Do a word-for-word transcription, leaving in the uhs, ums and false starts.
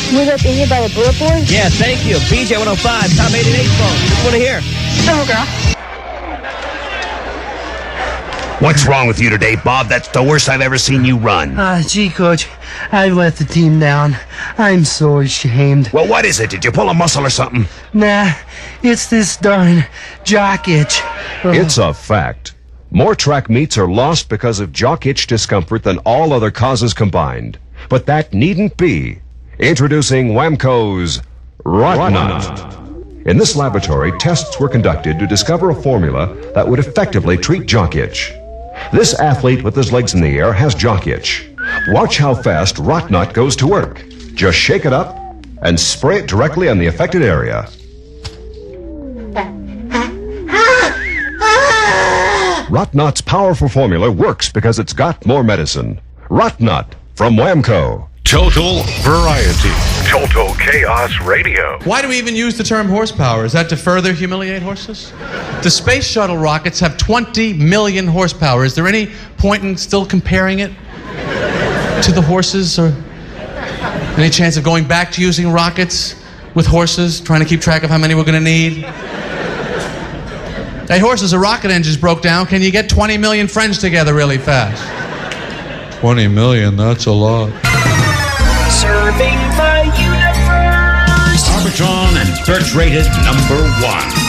Was that in here by the bullet boy? Yeah, thank you. B J one oh five, top eight and eight phone. Just want to hear. Oh, girl. What's wrong with you today, Bob? That's the worst I've ever seen you run. Uh, gee, Coach, I let the team down. I'm so ashamed. Well, what is it? Did you pull a muscle or something? Nah, it's this darn jock itch. Ugh. It's a fact. More track meets are lost because of jock itch discomfort than all other causes combined. But that needn't be. Introducing Whamco's Rot Nut. In this laboratory, tests were conducted to discover a formula that would effectively treat jock itch. This athlete with his legs in the air has jock itch. Watch how fast Rot Nut goes to work. Just shake it up and spray it directly on the affected area. Rot Nut's powerful formula works because it's got more medicine. Rot Nut from Whamco. Total variety. Total Chaos Radio. Why do we even use the term horsepower? Is that to further humiliate horses? The space shuttle rockets have twenty million horsepower. Is there any point in still comparing it to the horses? Or any chance of going back to using rockets with horses, trying to keep track of how many we're going to need? Hey, horses, a rocket engine's broke down. Can you get twenty million friends together really fast? twenty million, that's a lot. Serving the universe. Arbitron and Birch rated number one.